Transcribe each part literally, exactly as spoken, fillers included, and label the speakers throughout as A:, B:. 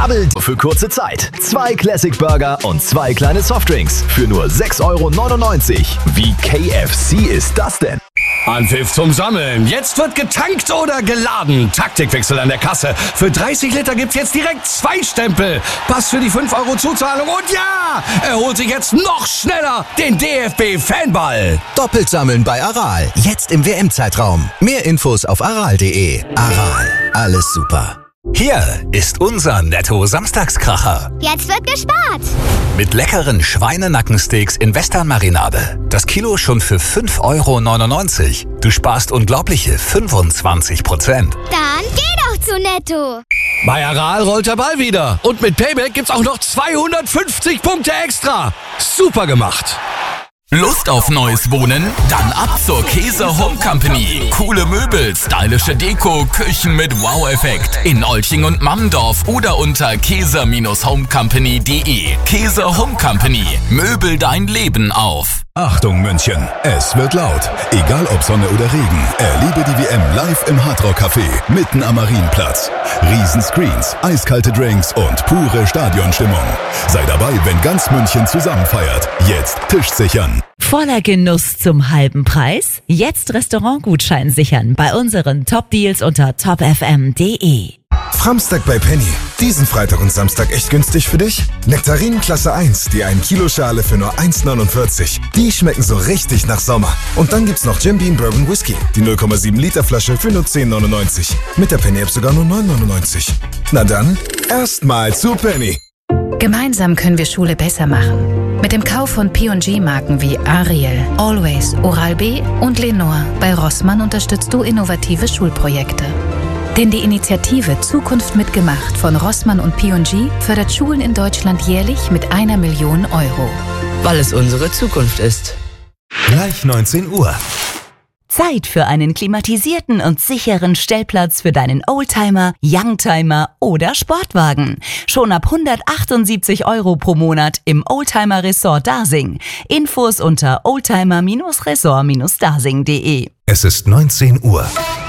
A: Double für kurze Zeit. Zwei Classic Burger und zwei kleine Softdrinks für nur sechs Euro neunundneunzig. Wie K F C ist das denn?
B: Anpfiff zum Sammeln. Jetzt wird getankt oder geladen. Taktikwechsel an der Kasse. Für dreißig Liter gibt's jetzt direkt zwei Stempel. Pass für die fünf Euro Zuzahlung und ja, er holt sich jetzt noch schneller den D F B-Fanball.
C: Doppelt sammeln bei Aral. Jetzt im W M-Zeitraum. Mehr Infos auf aral punkt de. Aral. Alles super.
D: Hier ist unser Netto-Samstagskracher.
E: Jetzt wird gespart.
D: Mit leckeren Schweinenackensteaks in Western-Marinade. Das Kilo schon für fünf Euro neunundneunzig. Du sparst unglaubliche fünfundzwanzig Prozent.
E: Dann geh doch zu Netto.
B: Bei Aral rollt der Ball wieder. Und mit Payback gibt's auch noch zweihundertfünfzig Punkte extra. Super gemacht.
F: Lust auf neues Wohnen? Dann ab zur Käser Home Company. Coole Möbel, stylische Deko, Küchen mit Wow-Effekt. In Olching und Mammendorf oder unter käser homecompany punkt de. Käser Home Company. Möbel dein Leben auf.
G: Achtung München, es wird laut. Egal ob Sonne oder Regen, erlebe die W M live im Hard Rock Café mitten am Marienplatz. Riesenscreens, eiskalte Drinks und pure Stadionstimmung. Sei dabei, wenn ganz München zusammen feiert. Jetzt Tisch sichern.
H: Voller Genuss zum halben Preis? Jetzt Restaurantgutschein sichern bei unseren Top-Deals unter top f m punkt de.
I: Framstag bei Penny. Diesen Freitag und Samstag echt günstig für dich? Nektarinen Klasse eins, die ein Kilo Schale für nur eins neunundvierzig. Die schmecken so richtig nach Sommer. Und dann gibt's noch Jim Beam Bourbon Whisky. Die null Komma sieben Liter Flasche für nur zehn neunundneunzig. Mit der Penny App sogar nur neun neunundneunzig. Na dann, erstmal zu Penny.
J: Gemeinsam können wir Schule besser machen. Mit dem Kauf von P und G-Marken wie Ariel, Always, Oral-B und Lenore bei Rossmann unterstützt du innovative Schulprojekte. Denn die Initiative Zukunft mitgemacht von Rossmann und P und G fördert Schulen in Deutschland jährlich mit einer Million Euro.
K: Weil es unsere Zukunft ist.
G: Gleich neunzehn Uhr.
H: Zeit für einen klimatisierten und sicheren Stellplatz für deinen Oldtimer, Youngtimer oder Sportwagen. Schon ab hundertachtundsiebzig Euro pro Monat im Oldtimer Resort Dasing. Infos unter oldtimer resort dasing punkt de.
G: Es ist neunzehn Uhr.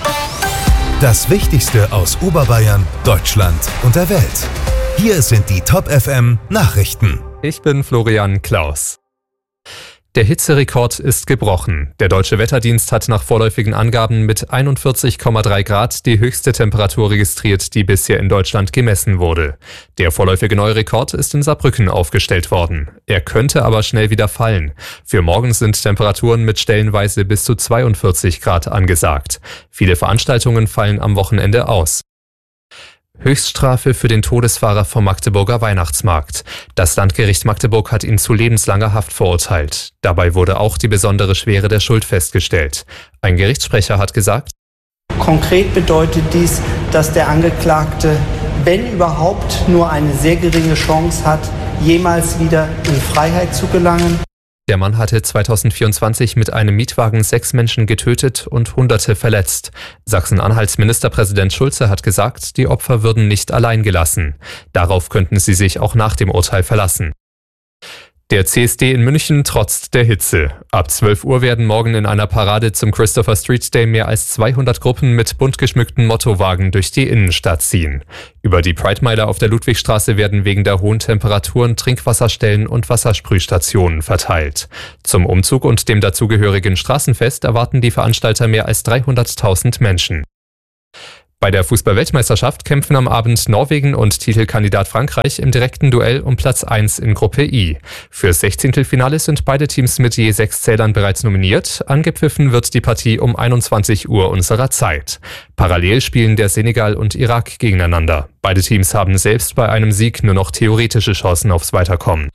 G: Das Wichtigste aus Oberbayern, Deutschland und der Welt. Hier sind die Top F M Nachrichten.
L: Ich bin Florian Klaus. Der Hitzerekord ist gebrochen. Der Deutsche Wetterdienst hat nach vorläufigen Angaben mit einundvierzig Komma drei Grad die höchste Temperatur registriert, die bisher in Deutschland gemessen wurde. Der vorläufige neue Rekord ist in Saarbrücken aufgestellt worden. Er könnte aber schnell wieder fallen. Für morgen sind Temperaturen mit stellenweise bis zu zweiundvierzig Grad angesagt. Viele Veranstaltungen fallen am Wochenende aus. Höchststrafe für den Todesfahrer vom Magdeburger Weihnachtsmarkt. Das Landgericht Magdeburg hat ihn zu lebenslanger Haft verurteilt. Dabei wurde auch die besondere Schwere der Schuld festgestellt. Ein Gerichtssprecher hat gesagt:
M: Konkret bedeutet dies, dass der Angeklagte, wenn überhaupt, nur eine sehr geringe Chance hat, jemals wieder in Freiheit zu gelangen.
L: Der Mann hatte zweitausendvierundzwanzig mit einem Mietwagen sechs Menschen getötet und Hunderte verletzt. Sachsen-Anhalts Ministerpräsident Schulze hat gesagt, die Opfer würden nicht allein gelassen. Darauf könnten sie sich auch nach dem Urteil verlassen. Der C S D in München trotzt der Hitze. Ab zwölf Uhr werden morgen in einer Parade zum Christopher Street Day mehr als zweihundert Gruppen mit bunt geschmückten Mottowagen durch die Innenstadt ziehen. Über die Pride-Meile auf der Ludwigstraße werden wegen der hohen Temperaturen Trinkwasserstellen und Wassersprühstationen verteilt. Zum Umzug und dem dazugehörigen Straßenfest erwarten die Veranstalter mehr als dreihunderttausend Menschen. Bei der Fußball-Weltmeisterschaft kämpfen am Abend Norwegen und Titelkandidat Frankreich im direkten Duell um Platz eins in Gruppe I. Fürs Sechzehntelfinale sind beide Teams mit je sechs Zählern bereits nominiert. Angepfiffen wird die Partie um einundzwanzig Uhr unserer Zeit. Parallel spielen der Senegal und Irak gegeneinander. Beide Teams haben selbst bei einem Sieg nur noch theoretische Chancen aufs Weiterkommen.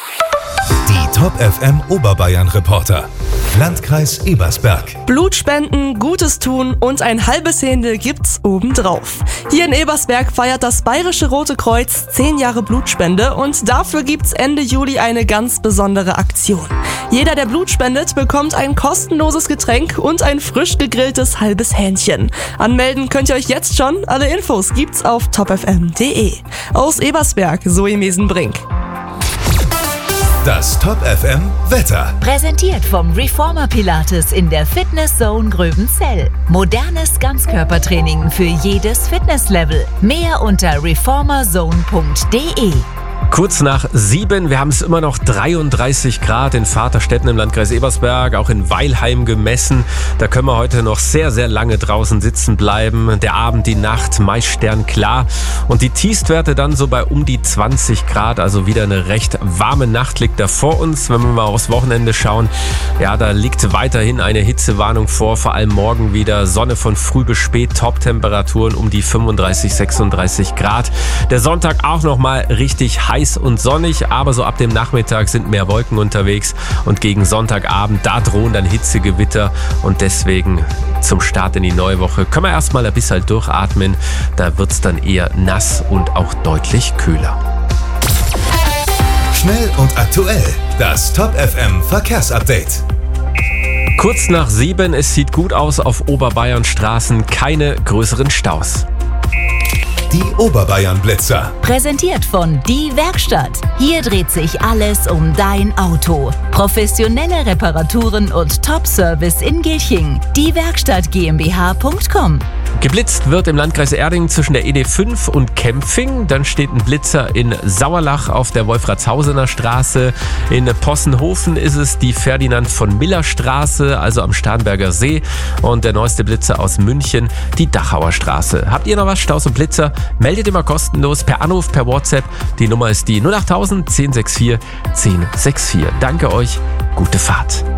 G: Die Top F M Oberbayern Reporter. Landkreis Ebersberg.
N: Blutspenden, Gutes tun und ein halbes Händel gibt's obendrauf. Hier in Ebersberg feiert das Bayerische Rote Kreuz zehn Jahre Blutspende und dafür gibt's Ende Juli eine ganz besondere Aktion. Jeder, der Blut spendet, bekommt ein kostenloses Getränk und ein frisch gegrilltes halbes Hähnchen. Anmelden könnt ihr euch jetzt schon. Alle Infos gibt's auf top f m punkt de. Aus Ebersberg, Zoe Mesenbrink.
G: Das Top F M Wetter.
H: Präsentiert vom Reformer Pilates in der Fitness Zone Gröbenzell. Modernes Ganzkörpertraining für jedes Fitnesslevel. Mehr unter reformerzone punkt de.
O: Kurz nach sieben, wir haben es immer noch dreiunddreißig Grad in Vaterstetten im Landkreis Ebersberg, auch in Weilheim gemessen. Da können wir heute noch sehr, sehr lange draußen sitzen bleiben. Der Abend, die Nacht, meist sternklar. Und die Tiefstwerte dann so bei um die zwanzig Grad, also wieder eine recht warme Nacht liegt da vor uns. Wenn wir mal aufs Wochenende schauen, ja, da liegt weiterhin eine Hitzewarnung vor, vor allem morgen wieder Sonne von früh bis spät, Top-Temperaturen um die fünfunddreißig, sechsunddreißig Grad. Der Sonntag auch nochmal richtig heiß und sonnig, aber so ab dem Nachmittag sind mehr Wolken unterwegs und gegen Sonntagabend, da drohen dann Hitzegewitter und deswegen zum Start in die neue Woche können wir erstmal ein bisschen durchatmen, da wird es dann eher nass und auch deutlich kühler.
G: Schnell und aktuell, das Top F M Verkehrsupdate.
O: Kurz nach sieben, es sieht gut aus auf Oberbayern-Straßen, keine größeren Staus.
G: Die Oberbayern-Blitzer.
H: Präsentiert von Die Werkstatt. Hier dreht sich alles um dein Auto. Professionelle Reparaturen und Top-Service in Gilching. Die Werkstatt GmbH punkt com.
O: Geblitzt wird im Landkreis Erding zwischen der E D fünf und Kempfing. Dann steht ein Blitzer in Sauerlach auf der Wolfratshausener Straße. In Possenhofen ist es die Ferdinand von Miller Straße, also am Starnberger See. Und der neueste Blitzer aus München, die Dachauer Straße. Habt ihr noch was, Staus und Blitzer? Meldet immer kostenlos per Anruf, per WhatsApp. Die Nummer ist die null acht null null eins null sechs vier eins null sechs vier. Danke euch, gute Fahrt.